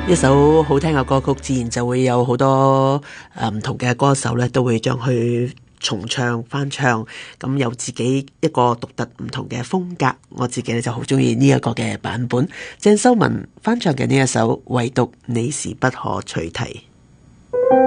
一首好聽嘅歌曲，自然就會有好多唔同嘅歌手咧，都會將佢重唱、翻唱，咁有自己一個獨特唔同嘅風格。我自己咧就好中意呢一個嘅版本，鄭秀文翻唱嘅呢一首《唯獨你是不可取替》。